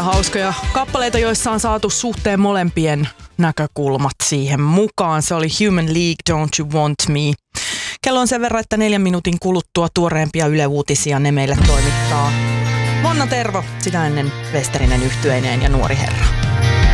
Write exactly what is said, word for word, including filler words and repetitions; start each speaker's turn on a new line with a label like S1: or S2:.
S1: hauskoja kappaleita, joissa on saatu suhteen molempien näkökulmat siihen mukaan. Se oli Human League, Don't You Want Me. Kello on sen verran, että neljän minuutin kuluttua tuoreempia Yle Uutisia ne meille toimittaa Monna Tervo, sitä ennen Westerinen yhtyeineen ja Nuori Herra.